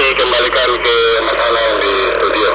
dikembalikan ke Mas Anang di studio.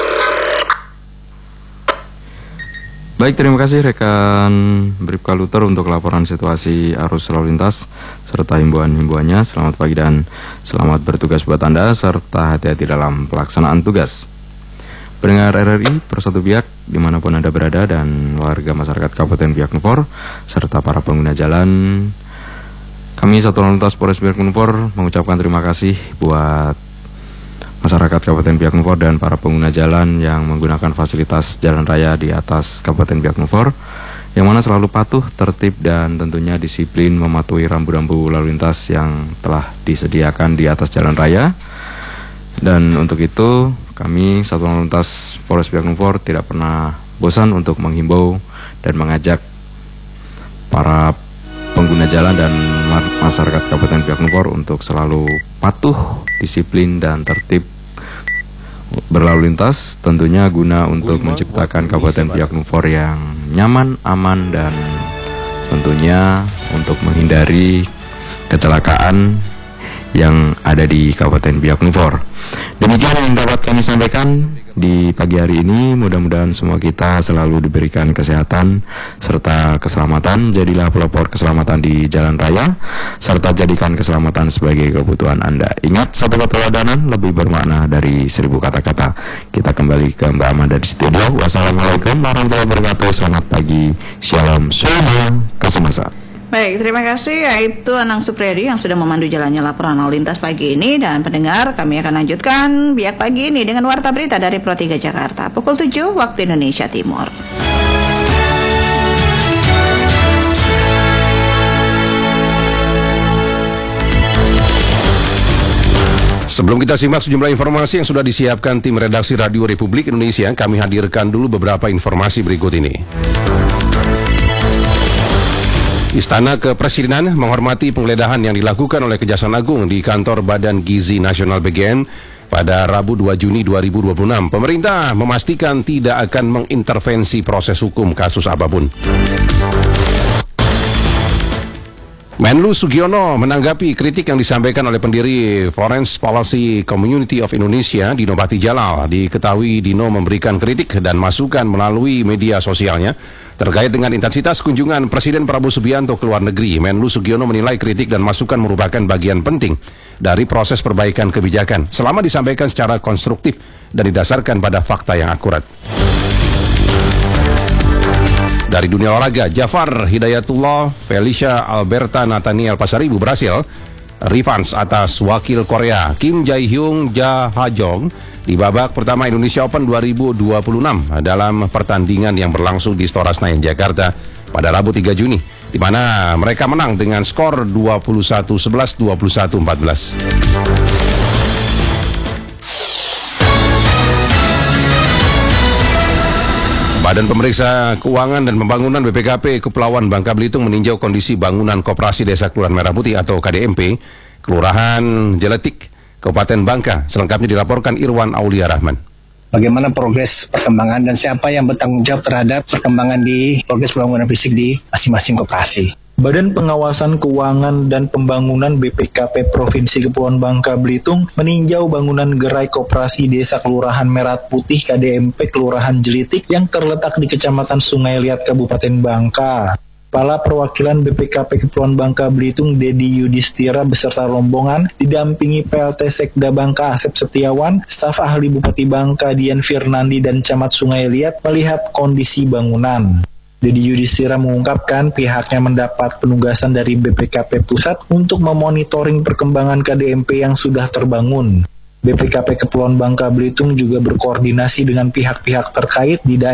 Baik, terima kasih rekan Bribka Luther untuk laporan situasi arus lalu lintas serta himbauan-himbauannya. Selamat pagi dan selamat bertugas buat Anda serta hati-hati dalam pelaksanaan tugas. Pendengar RRI Persatu Biak dimanapun Anda berada dan warga masyarakat Kabupaten Biak Numfor serta para pengguna jalan, kami Satuan Lalu Lintas Polres Biak Numfor mengucapkan terima kasih buat masyarakat Kabupaten Biak Numfor dan para pengguna jalan yang menggunakan fasilitas jalan raya di atas Kabupaten Biak Numfor, yang mana selalu patuh, tertib dan tentunya disiplin mematuhi rambu-rambu lalu lintas yang telah disediakan di atas jalan raya. Dan untuk itu kami Satuan Lalu Lintas Polres Biak Numfor tidak pernah bosan untuk menghimbau dan mengajak para pengguna jalan dan masyarakat Kabupaten Biak Numfor untuk selalu patuh, disiplin dan tertib berlalu lintas, tentunya guna untuk menciptakan Kabupaten Biak Numfor yang nyaman, aman, dan tentunya untuk menghindari kecelakaan yang ada di Kabupaten Biak Numfor. Demikian yang dapat kami sampaikan di pagi hari ini. Mudah-mudahan semua kita selalu diberikan kesehatan serta keselamatan. Jadilah pelopor keselamatan di jalan raya serta jadikan keselamatan sebagai kebutuhan Anda. Ingat, satu keteladanan lebih bermakna dari 1000 kata-kata. Kita kembali ke Mbak Amanda di studio. Wassalamualaikum warahmatullahi wabarakatuh. Selamat pagi. Shalom. Shalom. Kasumasa. Baik, terima kasih. Yaitu Anang Supriyadi yang sudah memandu jalannya laporan lalu lintas pagi ini. Dan pendengar, kami akan lanjutkan Biak Pagi ini dengan warta berita dari Pro 3 Jakarta pukul 7 waktu Indonesia Timur. Sebelum kita simak sejumlah informasi yang sudah disiapkan tim redaksi Radio Republik Indonesia, kami hadirkan dulu beberapa informasi berikut ini. Istana Kepresidenan menghormati penggeledahan yang dilakukan oleh Kejaksaan Agung di kantor Badan Gizi Nasional BGN pada Rabu 2 Juni 2026. Pemerintah memastikan tidak akan mengintervensi proses hukum kasus apapun. Menlu Sugiono menanggapi kritik yang disampaikan oleh pendiri Foreign Policy Community of Indonesia, Dino Patijalal. Diketahui Dino memberikan kritik dan masukan melalui media sosialnya terkait dengan intensitas kunjungan Presiden Prabowo Subianto ke luar negeri. Menlu Sugiono menilai kritik dan masukan merupakan bagian penting dari proses perbaikan kebijakan selama disampaikan secara konstruktif dan didasarkan pada fakta yang akurat. Dari dunia olahraga, Jafar Hidayatullah Felicia Alberta Nathaniel Pasaribu berhasil revanche atas wakil Korea Kim Jae-hyung Ja-ha-jong di babak pertama Indonesia Open 2026 dalam pertandingan yang berlangsung di Istora Senayan, Jakarta pada Rabu 3 Juni, di mana mereka menang dengan skor 21-11, 21-14. Badan Pemeriksa Keuangan dan Pembangunan BPKP Kepulauan Bangka Belitung meninjau kondisi bangunan Koperasi Desa Kelurahan Merah Putih atau KDMP, Kelurahan Jeletik, Kabupaten Bangka. Selengkapnya dilaporkan Irwan Aulia Rahman. Bagaimana progres perkembangan dan siapa yang bertanggung jawab terhadap perkembangan di progres pembangunan fisik di masing-masing koperasi. Badan Pengawasan Keuangan dan Pembangunan BPKP Provinsi Kepulauan Bangka Belitung meninjau bangunan gerai koperasi Desa Kelurahan Merah Putih KDMP Kelurahan Jelitik yang terletak di Kecamatan Sungai Liat Kabupaten Bangka. Kepala Perwakilan BPKP Kepulauan Bangka Belitung Dedi Yudhistira beserta rombongan didampingi PLT Sekda Bangka Asep Setiawan, staf ahli Bupati Bangka Dian Firnandi dan Camat Sungai Liat melihat kondisi bangunan. Dedi Yudhistira mengungkapkan pihaknya mendapat penugasan dari BPKP Pusat untuk memonitoring perkembangan KDMP yang sudah terbangun. BPKP Kepulauan Bangka Belitung juga berkoordinasi dengan pihak-pihak terkait di daerah